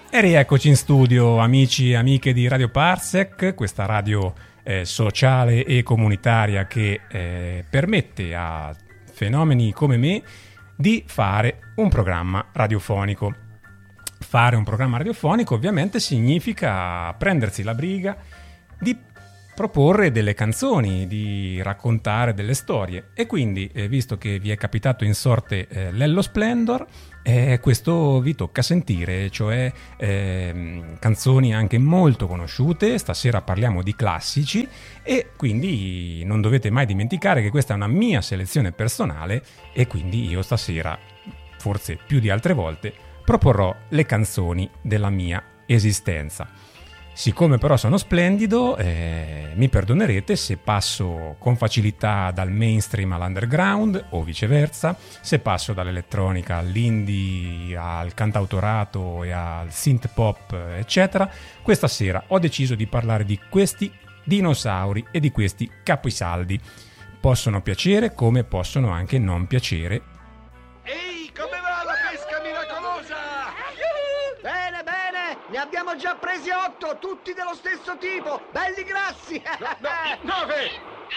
E rieccoci in studio, amici e amiche di Radio Parsec, questa radio sociale e comunitaria che permette a fenomeni come me di fare un programma radiofonico. Fare un programma radiofonico ovviamente significa prendersi la briga di proporre delle canzoni, di raccontare delle storie, e quindi visto che vi è capitato in sorte l'Ello Splendor, questo vi tocca sentire, cioè canzoni anche molto conosciute. Stasera parliamo di classici e quindi non dovete mai dimenticare che questa è una mia selezione personale, e quindi io stasera, forse più di altre volte, proporrò le canzoni della mia esistenza. Siccome però sono splendido, mi perdonerete se passo con facilità dal mainstream all'underground o viceversa, se passo dall'elettronica all'indie, al cantautorato e al synth pop, eccetera. Questa sera ho deciso di parlare di questi dinosauri e di questi capisaldi. Possono piacere come possono anche non piacere. Ehi, come va la pesca miracolosa? Bene, bene, ne abbiamo già presi 8, tutti dello stesso tipo, belli grassi. No, 9!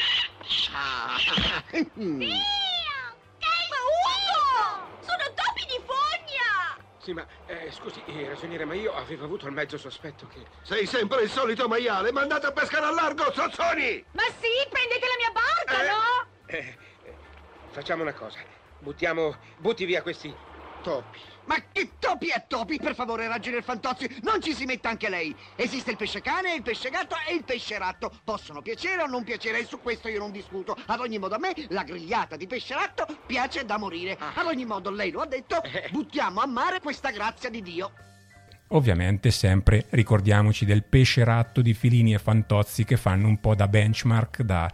Ma Ugo! Sono topi di fogna! Sì, ma scusi, ragioniere, ma io avevo avuto il mezzo sospetto che... Sei sempre il solito maiale, ma andate a pescare al largo, zozzoni! Ma sì, prendete la mia barca, no? Facciamo una cosa, butti via questi topi. Ma che topi è topi? Per favore, ragionier Fantozzi, non ci si metta anche lei. Esiste il pesce cane, il pesce gatto e il pesce ratto. Possono piacere o non piacere, e su questo io non discuto. Ad ogni modo, a me la grigliata di pesce ratto piace da morire. Ad ogni modo, lei lo ha detto, buttiamo a mare questa grazia di Dio. Ovviamente sempre ricordiamoci del pesce ratto di Filini e Fantozzi, che fanno un po' da benchmark, da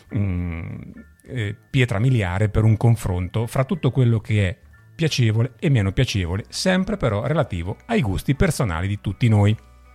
pietra miliare per un confronto fra tutto quello che è piacevole e meno piacevole, sempre però relativo ai gusti personali di tutti noi.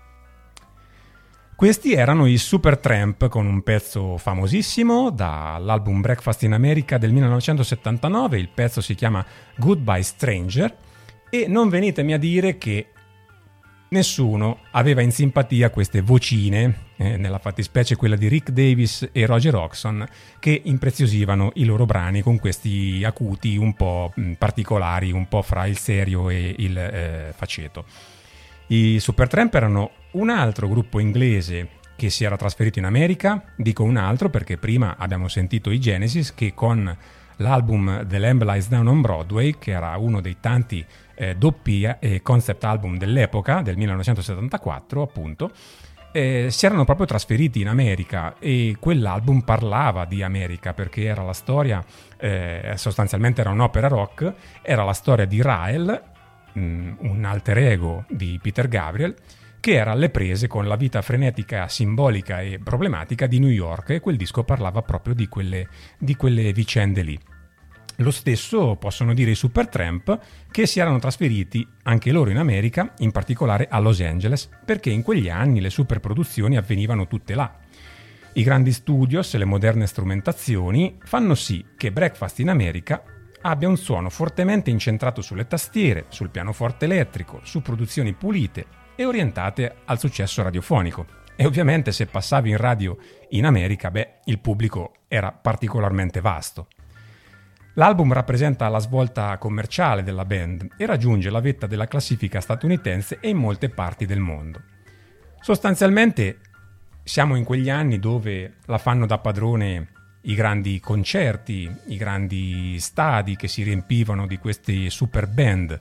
Questi erano i Supertramp con un pezzo famosissimo dall'album Breakfast in America del 1979. Il pezzo si chiama Goodbye Stranger, e non venitemi a dire che nessuno aveva in simpatia queste vocine, nella fattispecie quella di Rick Davis e Roger Hodgson, che impreziosivano i loro brani con questi acuti un po' particolari, un po' fra il serio e il faceto. I Supertramp erano un altro gruppo inglese che si era trasferito in America. Dico un altro perché prima abbiamo sentito i Genesis, che con l'album The Lamb Lies Down on Broadway, che era uno dei tanti doppi concept album dell'epoca, del 1974 appunto, si erano proprio trasferiti in America, e quell'album parlava di America perché era la storia, sostanzialmente era un'opera rock, era la storia di Rael, un alter ego di Peter Gabriel, che era alle prese con la vita frenetica, simbolica e problematica di New York, e quel disco parlava proprio di quelle vicende lì. Lo stesso possono dire i Supertramp, che si erano trasferiti anche loro in America, in particolare a Los Angeles, perché in quegli anni le superproduzioni avvenivano tutte là. I grandi studios e le moderne strumentazioni fanno sì che Breakfast in America abbia un suono fortemente incentrato sulle tastiere, sul pianoforte elettrico, su produzioni pulite e orientate al successo radiofonico. E ovviamente se passavi in radio in America, il pubblico era particolarmente vasto. L'album rappresenta la svolta commerciale della band e raggiunge la vetta della classifica statunitense e in molte parti del mondo. Sostanzialmente siamo in quegli anni dove la fanno da padrone i grandi concerti, i grandi stadi che si riempivano di queste super band,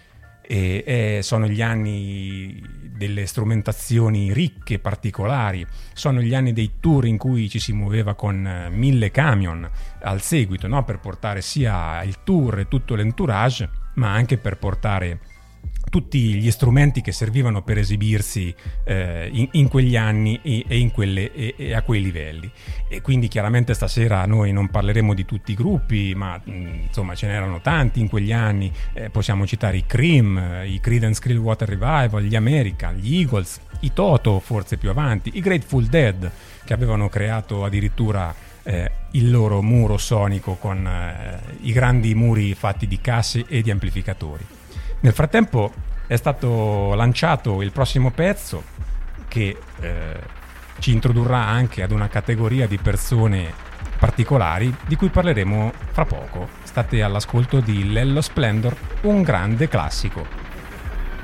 e sono gli anni delle strumentazioni ricche, particolari, sono gli anni dei tour in cui ci si muoveva con 1000 camion al seguito, no? Per portare sia il tour e tutto l'entourage, ma anche per portare tutti gli strumenti che servivano per esibirsi in quegli anni e a quei livelli. E quindi chiaramente stasera noi non parleremo di tutti i gruppi, ma insomma ce n'erano tanti in quegli anni. Possiamo citare i Cream, i Creedence Clearwater Revival, gli America, gli Eagles, i Toto forse più avanti, i Grateful Dead, che avevano creato addirittura il loro muro sonico con i grandi muri fatti di casse e di amplificatori. Nel frattempo è stato lanciato il prossimo pezzo che ci introdurrà anche ad una categoria di persone particolari di cui parleremo fra poco. State all'ascolto di Lello Splendor, un grande classico.